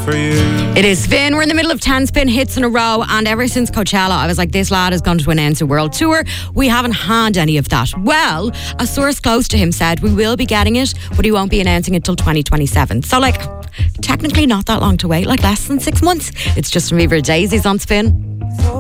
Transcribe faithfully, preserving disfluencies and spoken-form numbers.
for you. It is Finn. We're in the middle of ten spin hits in a row, and ever since Coachella, I was like, this lad has gone to announce a world tour. We haven't had any of that. Well, a source close to him said we will be getting it, but he won't be announcing it till twenty twenty-seven. So, like, technically not that long to wait, like less than six months. It's just from Eva Daisies on Spin. So